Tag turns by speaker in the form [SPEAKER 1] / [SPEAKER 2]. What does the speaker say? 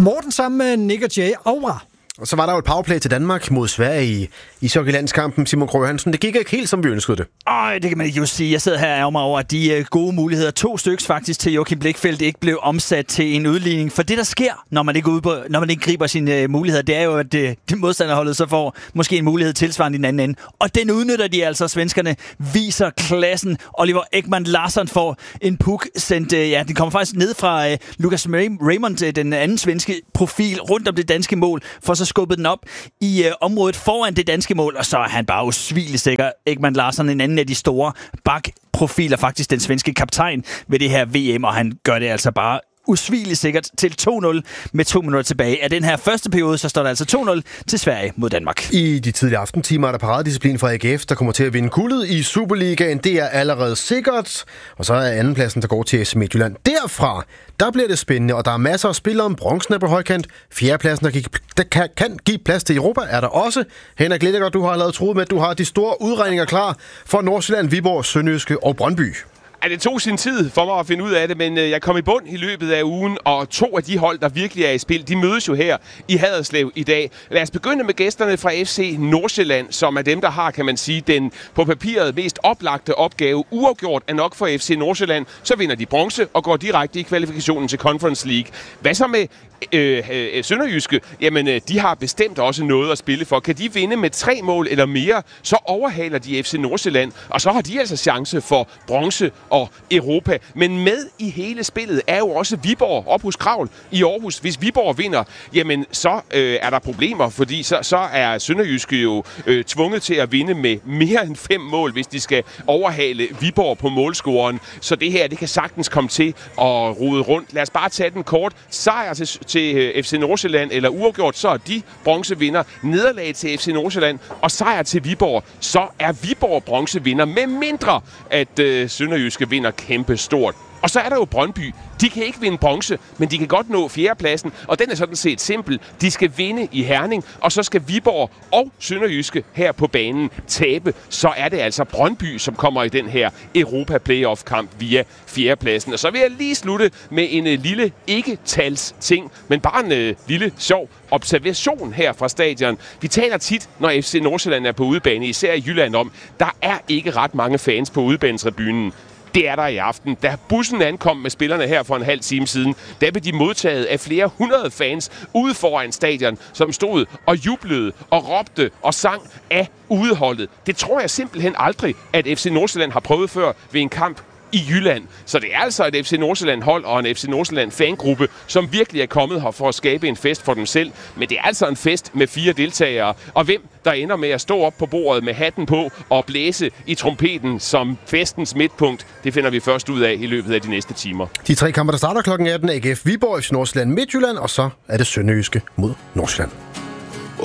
[SPEAKER 1] Morten sammen med Nick og Jay Aura.
[SPEAKER 2] Og så var der jo et powerplay til Danmark mod Sverige i ishockeylandskampen. Simon Krogh Hansen, det gik ikke helt, som vi ønskede det.
[SPEAKER 3] Det kan man ikke just sige. Jeg sidder her og ærger mig over, at de gode muligheder, 2 stykker faktisk til Joachim Blichfeldt, ikke blev omsat til en udligning. For det, der sker, når man ikke griber sine muligheder, det er jo, at det modstanderholdet så får måske en mulighed tilsvarende i den anden ende. Og den udnytter de altså. Svenskerne viser klassen. Oliver Ekman Larsson får en puk sendt. Den kommer faktisk ned fra Lucas Raymond, den anden svenske profil, rundt om det danske mål, for så skubbet den op i området foran det danske mål, og så er han bare usvigelig sikker. Ekman Larsson, en anden af de store bakprofiler, faktisk den svenske kaptajn ved det her VM, og han gør det altså bare usvigeligt sikkert til 2-0 med 2 minutter tilbage. Af den her første periode, så står der altså 2-0 til Sverige mod Danmark.
[SPEAKER 2] I de tidlige aftentimer er der paradedisciplin fra AGF, der kommer til at vinde guldet i Superligaen. Det er allerede sikkert. Og så er andenpladsen, der går til AC Midtjylland. Derfra, der bliver det spændende, og der er masser af spillere om bronzen på højkant. Fjerdepladsen, der kan give plads til Europa, er der også. Henrik Lindegaard, du har allerede troet med, at du har de store udregninger klar for Nordsjælland, Viborg, Sønderjyske og Brøndby.
[SPEAKER 4] Det tog sin tid for mig at finde ud af det, men jeg kom i bund i løbet af ugen, og 2 af de hold, der virkelig er i spil, de mødes jo her i Haderslev i dag. Lad os begynde med gæsterne fra FC Nordsjælland, som er dem, der har, kan man sige, den på papiret mest oplagte opgave. Uafgjort er nok for FC Nordsjælland, så vinder de bronze og går direkte i kvalifikationen til Conference League. Hvad så med Sønderjyske? Jamen, de har bestemt også noget at spille for. Kan de vinde med 3 mål eller mere, så overhaler de FC Nordsjælland, og så har de altså chance for bronze og Europa. Men med i hele spillet er jo også Viborg op hos Kravl i Aarhus. Hvis Viborg vinder, jamen så er der problemer, fordi så er Sønderjyske jo tvunget til at vinde med mere end 5 mål, hvis de skal overhale Viborg på målscoren. Så det her, det kan sagtens komme til at rode rundt. Lad os bare tage den kort. Sejr til FC Nordsjælland, eller uafgjort, så er de bronzevinder. Nederlag til FC Nordsjælland og sejr til Viborg, så er Viborg bronzevinder, med mindre at Sønderjyske vinder kæmpe stort. Og så er der jo Brøndby. De kan ikke vinde bronze, men de kan godt nå 4. pladsen, og den er sådan set simpel. De skal vinde i Herning, og så skal Viborg og Sønderjyske her på banen tabe. Så er det altså Brøndby, som kommer i den her Europa-playoff-kamp via 4. pladsen. Og så vil jeg lige slutte med en lille ikke-tals ting, men bare en lille sjov observation her fra stadion. Vi taler tit, når FC Nordsjælland er på udebane, især i Jylland, om, der er ikke ret mange fans på udebanetribunen. Det er der i aften. Da bussen ankom med spillerne her for en halv time siden, der blev de modtaget af flere 100 fans ude foran stadion, som stod og jublede og råbte og sang af udeholdet. Det tror jeg simpelthen aldrig, at FC Nordsjælland har prøvet før ved en kamp i Jylland. Så det er altså et FC Nordsjælland-hold og en FC Nordsjælland-fangruppe, som virkelig er kommet her for at skabe en fest for dem selv. Men det er altså en fest med 4 deltagere. Og hvem der ender med at stå op på bordet med hatten på og blæse i trompeten som festens midtpunkt, det finder vi først ud af i løbet af de næste timer.
[SPEAKER 2] De 3 kampe, der starter klokken 18, AGF Viborg, FC Nordsjælland Midtjylland, og så er det Sønderjyske mod Nordsjælland.